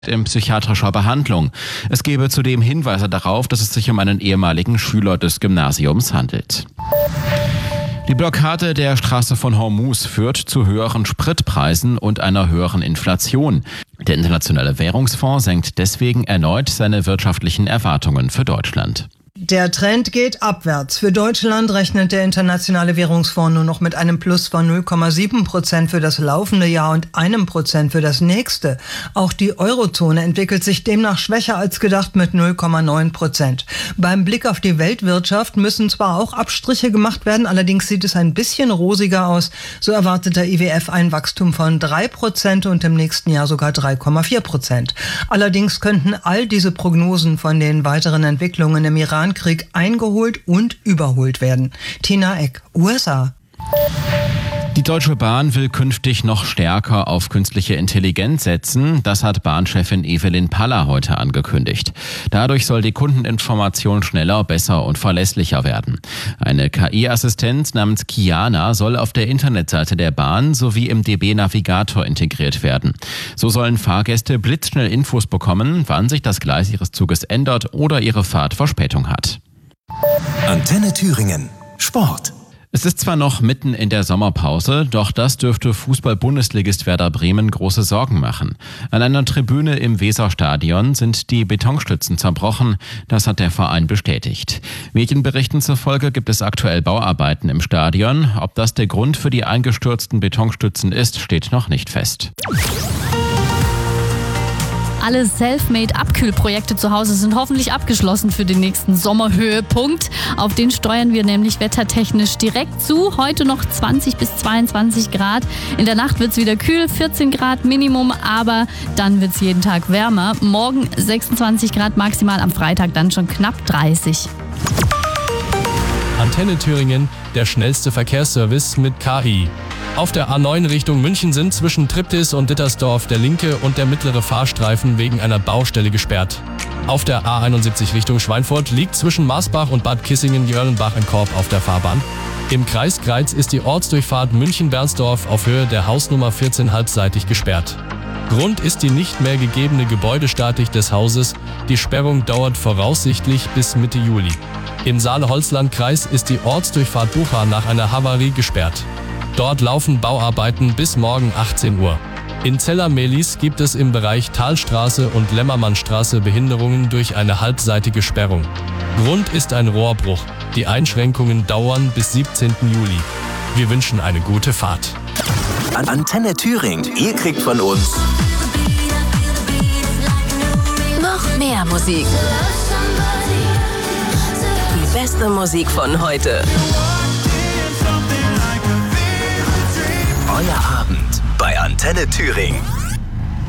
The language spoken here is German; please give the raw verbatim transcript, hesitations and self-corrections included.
in psychiatrischer Behandlung. Es gebe zudem Hinweise darauf, dass es sich um einen ehemaligen Schüler des Gymnasiums handelt. Die Blockade der Straße von Hormuz führt zu höheren Spritpreisen und einer höheren Inflation. Der Internationale Währungsfonds senkt deswegen erneut seine wirtschaftlichen Erwartungen für Deutschland. Der Trend geht abwärts. Für Deutschland rechnet der Internationale Währungsfonds nur noch mit einem Plus von null Komma sieben Prozent für das laufende Jahr und einem Prozent für das nächste. Auch die Eurozone entwickelt sich demnach schwächer als gedacht mit null Komma neun Prozent. Beim Blick auf die Weltwirtschaft müssen zwar auch Abstriche gemacht werden, allerdings sieht es ein bisschen rosiger aus. So erwartet der I W F ein Wachstum von drei Prozent und im nächsten Jahr sogar drei Komma vier Prozent. Allerdings könnten all diese Prognosen von den weiteren Entwicklungen im Iran Krieg eingeholt und überholt werden. Tina Eck, U S A. Die Deutsche Bahn will künftig noch stärker auf künstliche Intelligenz setzen. Das hat Bahnchefin Evelyn Paller heute angekündigt. Dadurch soll die Kundeninformation schneller, besser und verlässlicher werden. Eine K I-Assistenz namens Kiana soll auf der Internetseite der Bahn sowie im D B-Navigator integriert werden. So sollen Fahrgäste blitzschnell Infos bekommen, wann sich das Gleis ihres Zuges ändert oder ihre Fahrt Verspätung hat. Antenne Thüringen. Sport. Es ist zwar noch mitten in der Sommerpause, doch das dürfte Fußball-Bundesligist Werder Bremen große Sorgen machen. An einer Tribüne im Weserstadion sind die Betonstützen zerbrochen, das hat der Verein bestätigt. Medienberichten zufolge gibt es aktuell Bauarbeiten im Stadion. Ob das der Grund für die eingestürzten Betonstützen ist, steht noch nicht fest. Alle Selfmade-Abkühlprojekte zu Hause sind hoffentlich abgeschlossen für den nächsten Sommerhöhepunkt. Auf den steuern wir nämlich wettertechnisch direkt zu. Heute noch zwanzig bis zweiundzwanzig Grad. In der Nacht wird es wieder kühl, vierzehn Grad Minimum, aber dann wird es jeden Tag wärmer. Morgen sechsundzwanzig Grad maximal, am Freitag dann schon knapp dreißig. Antenne Thüringen, der schnellste Verkehrsservice mit K I. Auf der A neun Richtung München sind zwischen Triptis und Dittersdorf der linke und der mittlere Fahrstreifen wegen einer Baustelle gesperrt. Auf der A einundsiebzig Richtung Schweinfurt liegt zwischen Marsbach und Bad Kissingen-Jörlenbach ein Korb auf der Fahrbahn. Im Kreis Greiz ist die Ortsdurchfahrt München-Bernsdorf auf Höhe der Hausnummer vierzehn halbseitig gesperrt. Grund ist die nicht mehr gegebene Gebäudestatik des Hauses. Die Sperrung dauert voraussichtlich bis Mitte Juli. Im Saale-Holzland-Kreis ist die Ortsdurchfahrt Bucha nach einer Havarie gesperrt. Dort laufen Bauarbeiten bis morgen achtzehn Uhr. In Zeller-Mehlis gibt es im Bereich Talstraße und Lämmermannstraße Behinderungen durch eine halbseitige Sperrung. Grund ist ein Rohrbruch. Die Einschränkungen dauern bis siebzehnten Juli. Wir wünschen eine gute Fahrt. Antenne Thüringen, ihr kriegt von uns noch mehr Musik. Die beste Musik von heute. Euer Abend bei Antenne Thüringen.